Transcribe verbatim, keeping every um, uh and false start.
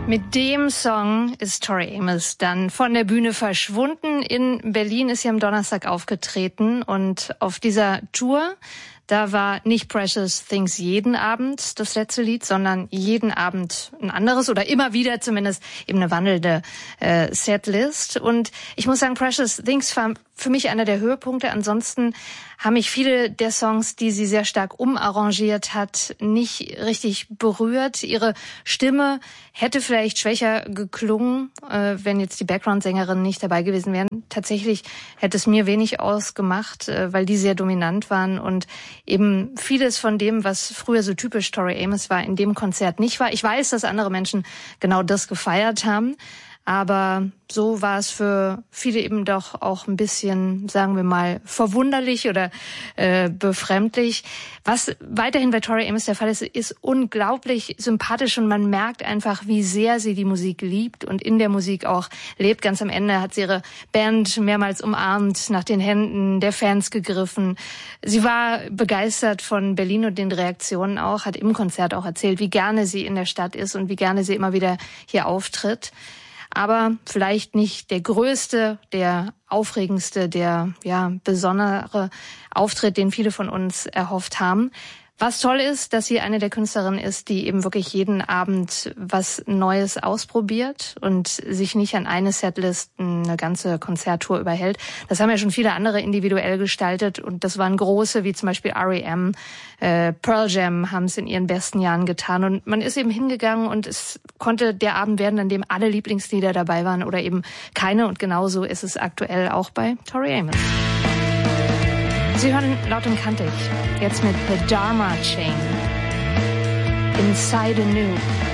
Mit dem Song ist Tori Amos dann von der Bühne verschwunden. In Berlin ist sie am Donnerstag aufgetreten und auf dieser Tour, da war nicht Precious Things jeden Abend das letzte Lied, sondern jeden Abend ein anderes oder immer wieder zumindest eben eine wandelnde äh, Setlist. Und ich muss sagen, Precious Things war für mich einer der Höhepunkte. Ansonsten haben mich viele der Songs, die sie sehr stark umarrangiert hat, nicht richtig berührt. Ihre Stimme hätte vielleicht schwächer geklungen, äh, wenn jetzt die Background-Sängerinnen nicht dabei gewesen wären. Tatsächlich hätte es mir wenig ausgemacht, äh, weil die sehr dominant waren und eben vieles von dem, was früher so typisch Tori Amos war, in dem Konzert nicht war. Ich weiß, dass andere Menschen genau das gefeiert haben. Aber so war es für viele eben doch auch ein bisschen, sagen wir mal, verwunderlich oder äh, befremdlich. Was weiterhin bei Tori Amos der Fall ist, ist unglaublich sympathisch und man merkt einfach, wie sehr sie die Musik liebt und in der Musik auch lebt. Ganz am Ende hat sie ihre Band mehrmals umarmt, nach den Händen der Fans gegriffen. Sie war begeistert von Berlin und den Reaktionen auch, hat im Konzert auch erzählt, wie gerne sie in der Stadt ist und wie gerne sie immer wieder hier auftritt. Aber vielleicht nicht der größte, der aufregendste, der ja besondere Auftritt, den viele von uns erhofft haben. Was toll ist, dass sie eine der Künstlerinnen ist, die eben wirklich jeden Abend was Neues ausprobiert und sich nicht an eine Setlist eine ganze Konzerttour überhält. Das haben ja schon viele andere individuell gestaltet und das waren große, wie zum Beispiel R E M, äh, Pearl Jam haben es in ihren besten Jahren getan und man ist eben hingegangen und es konnte der Abend werden, an dem alle Lieblingslieder dabei waren oder eben keine und genauso ist es aktuell auch bei Tori Amos. Sie hören Laut und Kantig, jetzt mit The Dharma Chain, Inside Anew.